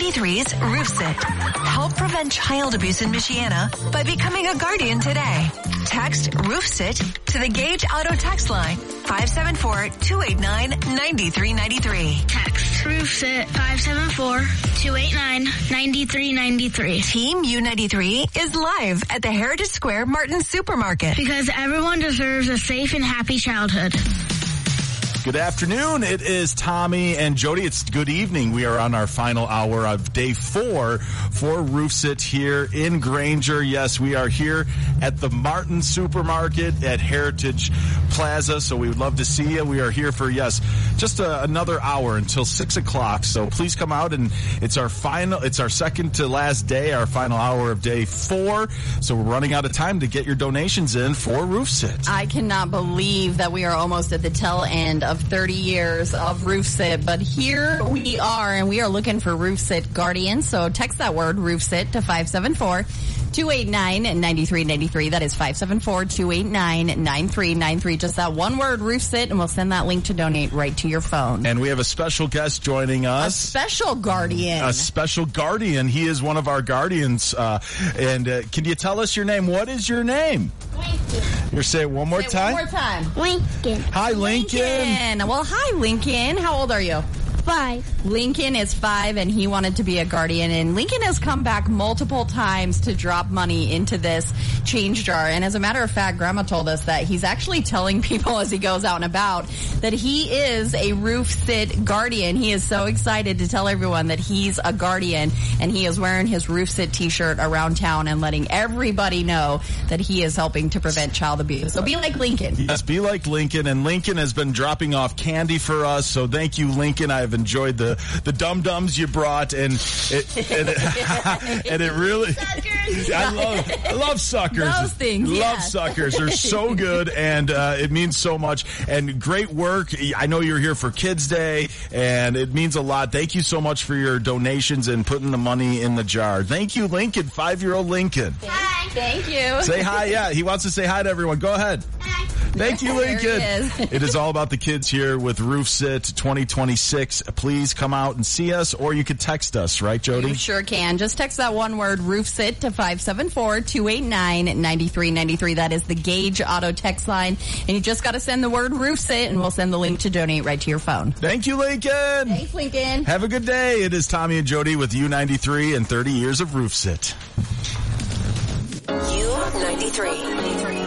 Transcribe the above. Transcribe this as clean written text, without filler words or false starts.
U93's Roof Sit. Help prevent child abuse in Michiana by becoming a guardian today. Text Roof Sit to the Gage Auto text line 574-289-9393. Text Roof Sit 574-289-9393. Team U93 is live at the Heritage Square Martin Supermarket. Because everyone deserves a safe and happy childhood. Good afternoon. It is Tommy and Jody. It's good evening. We are on our final hour of day 4 for Roof Sit here in Granger. Yes, we are here at the Martin Supermarket at Heritage Plaza. So we would love to see you. We are here for, just another hour until 6 o'clock. So please come out, and it's our second to last day, our final hour of day 4. So we're running out of time to get your donations in for Roof Sit. I cannot believe that we are almost at the tail end of 30 years of Roof Sit, but here we are, and we are looking for Roof Sit guardians. So text that word Roof Sit to 574-289-9393. That is 574-289-9393. Just that one word, Roof Sit, and we'll send that link to donate right to your phone. And we have a special guest joining us. A special guardian. A special guardian. He is one of our guardians. Can you tell us your name? What is your name? Lincoln. You say it one more time? One more time. Lincoln. Hi, Lincoln. Well, hi, Lincoln. How old are you? 5. Lincoln is 5, and he wanted to be a guardian. And Lincoln has come back multiple times to drop money into this change jar. And as a matter of fact, Grandma told us that he's actually telling people as he goes out and about that he is a Roof Sit guardian. He is so excited to tell everyone that he's a guardian, and he is wearing his Roof Sit t-shirt around town and letting everybody know that he is helping to prevent child abuse. So be like Lincoln. Yes, be like Lincoln. And Lincoln has been dropping off candy for us. So thank you, Lincoln. I've enjoyed the dum-dums you brought, and it really, I love suckers. Those things, love suckers. They're so good, and it means so much. And great work. I know you're here for Kids Day, and it means a lot. Thank you so much for your donations and putting the money in the jar. Thank you, Lincoln. 5-year-old Lincoln. Hi. Thank you. Say hi. Yeah, he wants to say hi to everyone. Go ahead. Hi. Thank you, Lincoln. It is all about the kids here with Roof Sit 2026. Please come out and see us, or you could text us, right, Jody? You sure can. Just text that one word, Roof Sit, to 574-289-9393. That is the Gage Auto text line. And you just got to send the word Roof Sit, and we'll send the link to donate right to your phone. Thank you, Lincoln. Thanks, Lincoln. Have a good day. It is Tommy and Jody with U93 and 30 years of Roof Sit. U93.